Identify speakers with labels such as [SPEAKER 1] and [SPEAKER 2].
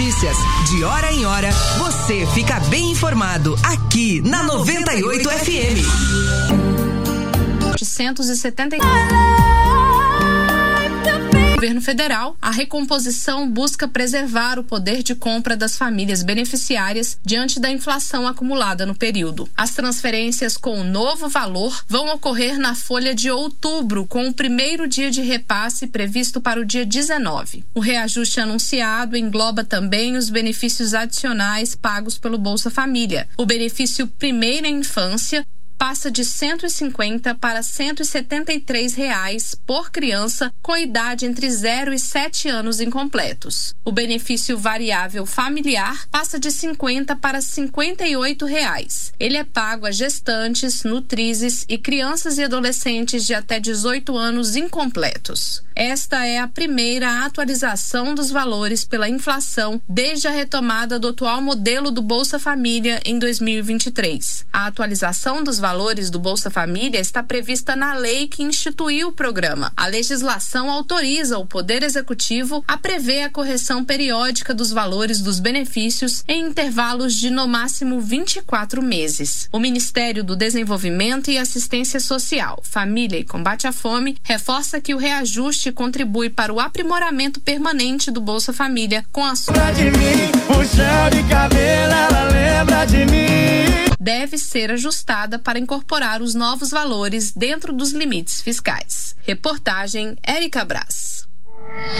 [SPEAKER 1] notícias. De hora em hora, você fica bem informado aqui na 98 FM.
[SPEAKER 2] 870. Governo federal, a recomposição busca preservar o poder de compra das famílias beneficiárias diante da inflação acumulada no período. As transferências com o novo valor vão ocorrer na folha de outubro, com o primeiro dia de repasse previsto para o dia 19. O reajuste anunciado engloba também os benefícios adicionais pagos pelo Bolsa Família. O benefício Primeira Infância passa de R$ 150 para R$ 173 por criança com idade entre 0 e 7 anos incompletos. O benefício variável familiar passa de R$ 50 para R$ 58. Ele é pago a gestantes, nutrizes e crianças e adolescentes de até 18 anos incompletos. Esta é a primeira atualização dos valores pela inflação desde a retomada do atual modelo do Bolsa Família em 2023. A atualização dos valores do Bolsa Família está prevista na lei que instituiu o programa. A legislação autoriza o Poder Executivo a prever a correção periódica dos valores dos benefícios em intervalos de no máximo 24 meses. O Ministério do Desenvolvimento e Assistência Social, Família e Combate à Fome reforça que o reajuste contribui para o aprimoramento permanente do Bolsa Família com a sua... deve ser ajustada para incorporar os novos valores dentro dos limites fiscais. Reportagem Érica Brás.